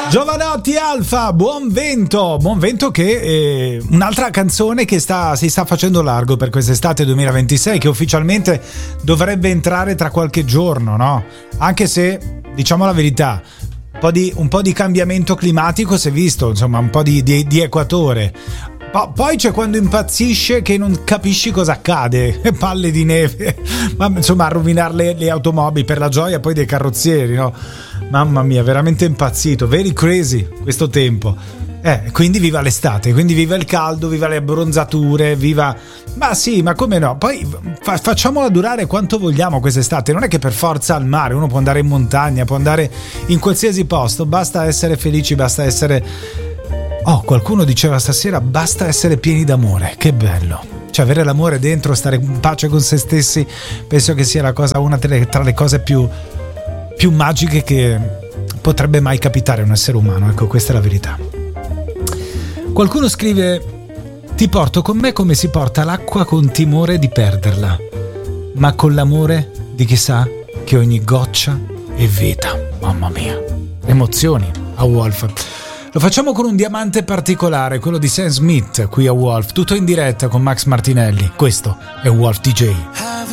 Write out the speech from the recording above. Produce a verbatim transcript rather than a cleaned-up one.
Giovanotti Alfa, buon vento, buon vento che è un'altra canzone che sta, si sta facendo largo per quest'estate duemilaventisei, che ufficialmente dovrebbe entrare tra qualche giorno, no? Anche se, diciamo la verità, un po' di, un po' di cambiamento climatico si è visto, insomma, un po' di, di, di equatore. Poi c'è quando impazzisce che non capisci cosa accade, palle di neve, ma insomma a rovinare le, le automobili per la gioia poi dei carrozzieri, no? Mamma mia, veramente impazzito, very crazy questo tempo. Eh, quindi viva l'estate, quindi viva il caldo, viva le abbronzature, viva... Ma sì, ma come no? Poi fa- facciamola durare quanto vogliamo quest'estate, non è che per forza al mare, uno può andare in montagna, può andare in qualsiasi posto, basta essere felici, basta essere... Oh, qualcuno diceva stasera basta essere pieni d'amore, che bello. Cioè avere l'amore dentro, stare in pace con se stessi, penso che sia la cosa, una tra le cose più, più magiche che potrebbe mai capitare a un essere umano. Ecco, questa è la verità. Qualcuno scrive: ti porto con me come si porta l'acqua con timore di perderla, ma con l'amore di chi sa che ogni goccia è vita. Mamma mia, emozioni a Wolf. Lo facciamo con un diamante particolare, quello di Sam Smith, qui a Wolf, tutto in diretta con Max Martinelli. Questo è Wolf D J.